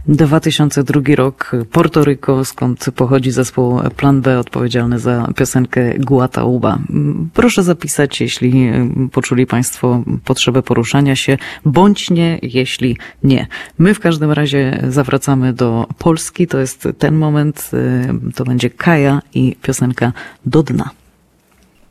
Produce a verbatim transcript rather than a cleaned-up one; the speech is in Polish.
dwa tysiące drugi rok, Portoryko, skąd pochodzi zespół Plan B odpowiedzialny za piosenkę Guatauba. Proszę zapisać, jeśli poczuli Państwo potrzebę poruszania się, bądź nie, jeśli nie. My w każdym razie zawracamy do Polski, to jest ten moment, to będzie Kaja i piosenka Do dna.